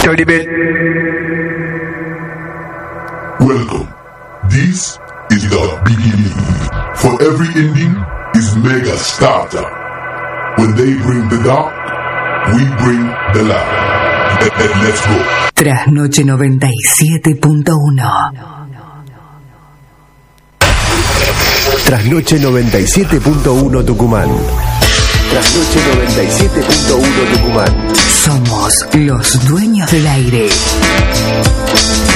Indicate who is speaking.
Speaker 1: Welcome. This is the beginning. For every ending is mega starter. When they bring the dark, we bring the light. Let's go.
Speaker 2: Trasnoche 97.1.
Speaker 3: Trasnoche 97.1 Tucumán. Trasnoche 97.1 Tucumán.
Speaker 2: Somos los dueños del aire.